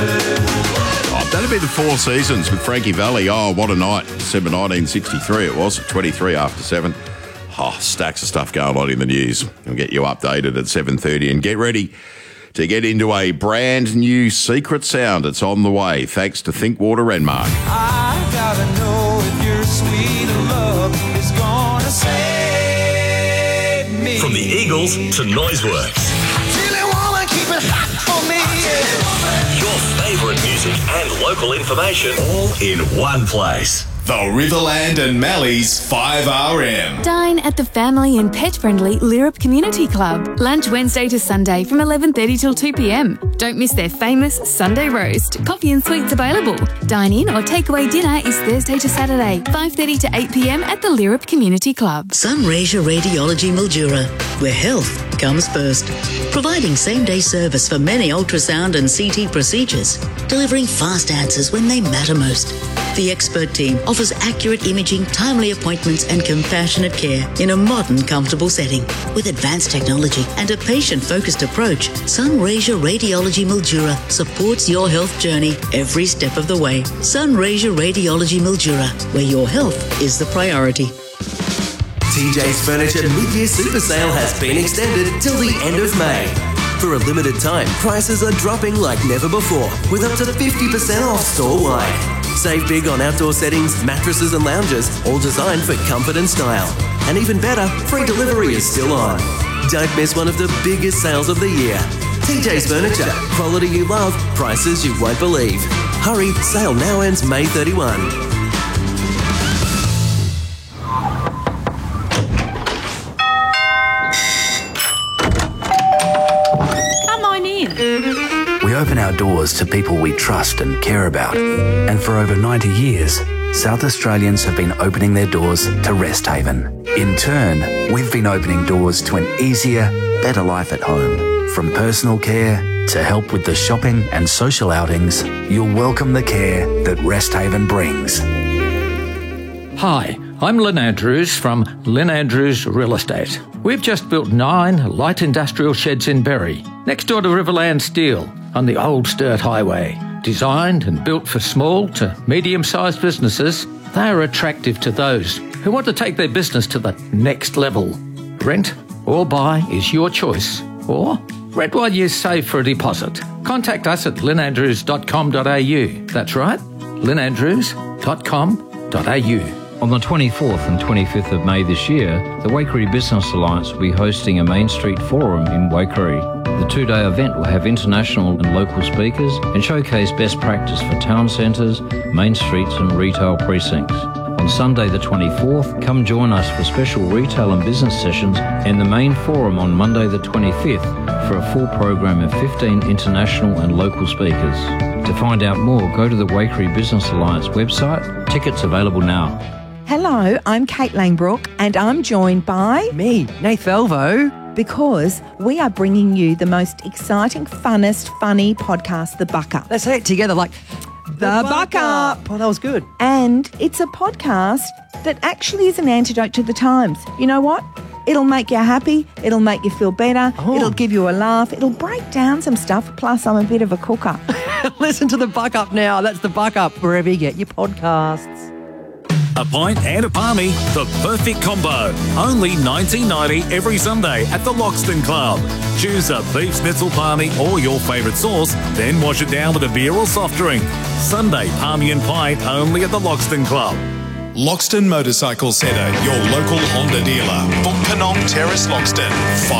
Oh, that'd be the Four Seasons with Frankie Valli. Oh, what a night. December 1963 it was, 23 after 7. Oh, stacks of stuff going on in the news. We'll get you updated at 7:30 and get ready to get into a brand new secret sound. It's on the way, thanks to Thinkwater Renmark. I gotta know if your sweet love is gonna save me. From the Eagles to Noiseworks. Really wanna keep it hot for me. Your favourite music and local information all in one place. The Riverland and Mallee's 5RM. Dine at the family and pet-friendly Lirrup Community Club. Lunch Wednesday to Sunday from 11:30 till 2 p.m. Don't miss their famous Sunday roast. Coffee and sweets available. Dine in or takeaway dinner is Thursday to Saturday, 5:30 to 8 p.m. at the Lirrup Community Club. Sunraysia Radiology Mildura, where health comes first. Providing same-day service for many ultrasound and CT procedures. Delivering fast answers when they matter most. The expert team offers accurate imaging, timely appointments and compassionate care in a modern, comfortable setting. With advanced technology and a patient-focused approach, Sunraysia Radiology Mildura supports your health journey every step of the way. Sunraysia Radiology Mildura, where your health is the priority. TJ's Furniture Mid-Year Super Sale has been extended till the end of May. For a limited time, prices are dropping like never before, with up to 50% off store-wide. Save big on outdoor settings, mattresses and lounges, all designed for comfort and style. And even better, free delivery is still on. Don't miss one of the biggest sales of the year. TJ's Furniture, quality you love, prices you won't believe. Hurry, sale now ends May 31. We open our doors to people we trust and care about. And for over 90 years, South Australians have been opening their doors to Resthaven. In turn, we've been opening doors to an easier, better life at home. From personal care to help with the shopping and social outings, you'll welcome the care that Resthaven brings. Hi, I'm Lynn Andrews from Lynn Andrews Real Estate. We've just built 9 light industrial sheds in Berry, next door to Riverland Steel on the Old Sturt Highway. Designed and built for small to medium-sized businesses, they are attractive to those who want to take their business to the next level. Rent or buy is your choice, or rent while you save for a deposit. Contact us at lynnandrews.com.au. That's right, lynnandrews.com.au. On the 24th and 25th of May this year, the Waikerie Business Alliance will be hosting a Main Street Forum in Waikerie. The 2-day event will have international and local speakers and showcase best practice for town centres, main streets and retail precincts. On Sunday the 24th, come join us for special retail and business sessions and the main forum on Monday the 25th for a full program of 15 international and local speakers. To find out more, go to the Waikerie Business Alliance website. Tickets available now. Hello, I'm Kate Langbrook and I'm joined by... me, Nath Velvo. Because we are bringing you the most exciting, funnest, funny podcast, The Buck Up. Let's say it together like... The Buck Up. Oh, that was good. And it's a podcast that actually is an antidote to the times. You know what? It'll make you happy. It'll make you feel better. Oh. It'll give you a laugh. It'll break down some stuff. Plus, I'm a bit of a cooker. Listen to The Buck Up now. That's The Buck Up, wherever you get your podcasts. A pint and a palmy, the perfect combo. Only $19.90 every Sunday at the Loxton Club. Choose a beef schnitzel palmy or your favourite sauce, then wash it down with a beer or soft drink. Sunday palmy and pint only at the Loxton Club. Loxton Motorcycle Centre, your local Honda dealer. Book Penong Terrace, Loxton,